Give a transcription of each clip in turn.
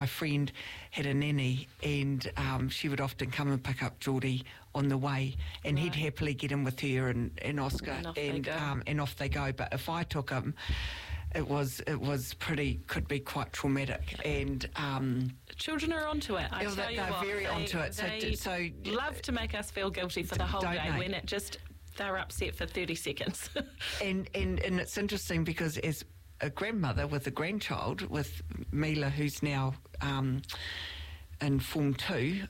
friend had a nanny, and she would often come and pick up Geordie on the way, and he'd happily get in with her and Oscar, and off they go. But if I took him, it was could be quite traumatic, and children are onto it. I tell you they're what, very onto it. So love to make us feel guilty for the whole day when it just they're upset for 30 seconds. and it's interesting because as a grandmother with a grandchild, with Mila, who's now in Form 2,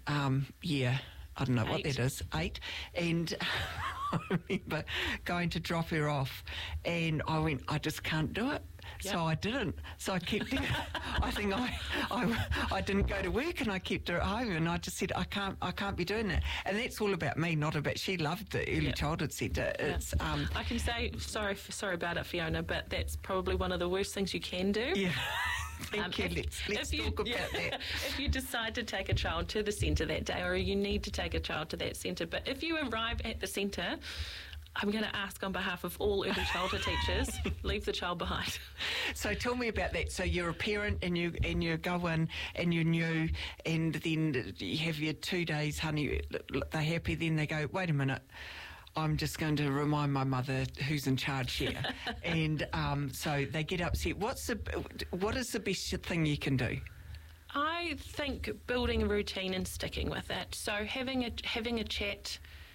I don't know what that is, 8, and I remember going to drop her off, and I went, I just can't do it. Yep. So I didn't. So I kept her. I think I didn't go to work, and I kept her at home, and I just said, I can't be doing it. And that's all about me, not about. She loved the early childhood centre. It's I can say sorry about it, Fiona, but that's probably one of the worst things you can do. Yeah. Thank you. Let's talk about that. If you decide to take a child to the centre that day, or you need to take a child to that centre, but if you arrive at the centre, I'm going to ask on behalf of all early childhood teachers, leave the child behind. So tell me about that. So you're a parent, and you go in and you're new, and then you have your 2 days, honey. They're happy. Then they go, wait a minute, I'm just going to remind my mother who's in charge here. And so they get upset. What is the best thing you can do? I think building a routine and sticking with it. So having a chat.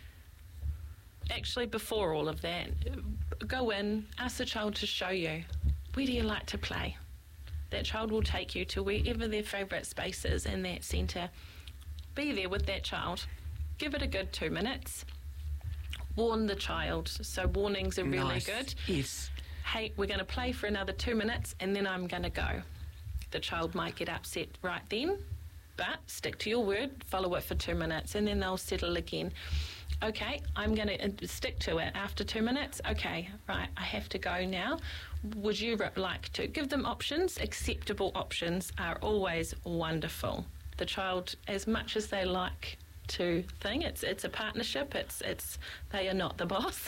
Actually, before all of that, go in, ask the child to show you, where do you like to play? That child will take you to wherever their favourite space is in that centre. Be there with that child. Give it a good 2 minutes. Warn the child. So warnings are really good. Yes. Hey, we're going to play for another 2 minutes, and then I'm going to go. The child might get upset right then, but stick to your word, follow it for 2 minutes, and then they'll settle again. Okay, I'm going to stick to it. After 2 minutes, okay, right, I have to go now. Would you like to? Give them options. Acceptable options are always wonderful. The child, as much as they like to think, it's a partnership. It's they are not the boss.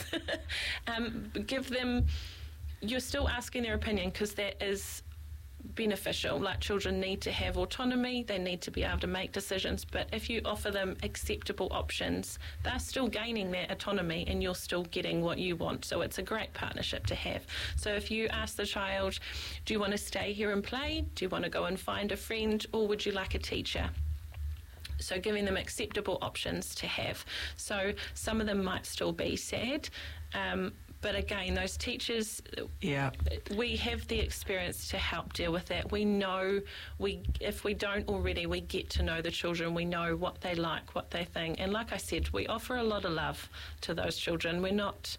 Give them. You're still asking their opinion, because that is beneficial. Like, children need to have autonomy, they need to be able to make decisions, but if you offer them acceptable options, they're still gaining that autonomy, and you're still getting what you want. So it's a great partnership to have. So if you ask the child, do you want to stay here and play, do you want to go and find a friend, or would you like a teacher? So giving them acceptable options to have. So some of them might still be sad, but again, those teachers, we have the experience to help deal with that. We know, if we don't already, we get to know the children. We know what they like, what they think. And like I said, we offer a lot of love to those children. We're not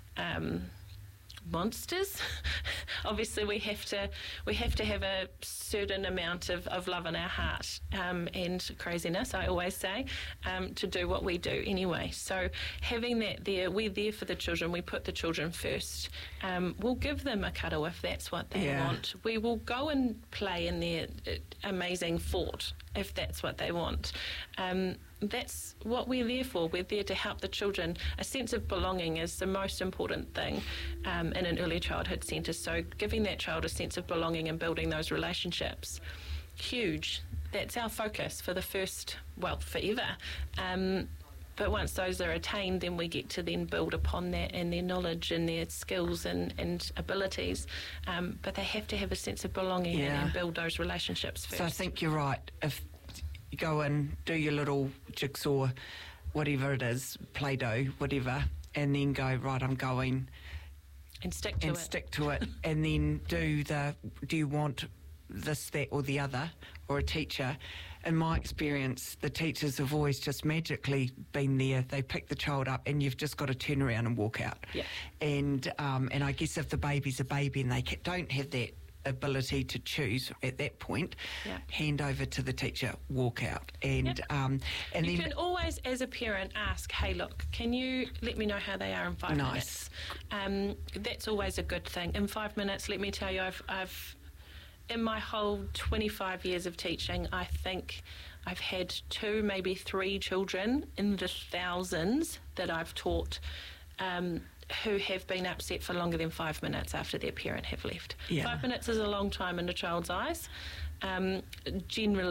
monsters. Obviously, we have to have a certain amount of love in our heart and craziness, I always say, to do what we do anyway. So having that there, we're there for the children. We put the children first. We'll give them a cuddle if that's what they want. We will go and play in their amazing fort if that's what they want. That's what we're there for. We're there to help the children. A sense of belonging is the most important thing in an early childhood centre. So giving that child a sense of belonging and building those relationships, huge. That's our focus for the first, forever. But once those are attained, then we get to then build upon that and their knowledge and their skills and abilities. But they have to have a sense of belonging and build those relationships first. So I think you're right. If you go and do your little jigsaw, whatever it is, Play-Doh, whatever, and then go, right, I'm going. And stick to it. And then do you want this, that or the other, or a teacher? In my experience, the teachers have always just magically been there. They pick the child up, and you've just got to turn around and walk out. Yeah. And I guess if the baby's a baby and they don't have that ability to choose at that point, hand over to the teacher, walk out. And and you can always, as a parent, ask, hey, look, can you let me know how they are in 5 minutes? That's always a good thing. In 5 minutes, let me tell you, I've in my whole 25 years of teaching, I think I've had 2, maybe 3 children in the thousands that I've taught who have been upset for longer than 5 minutes after their parent have left. 5 minutes is a long time in a child's eyes. Generally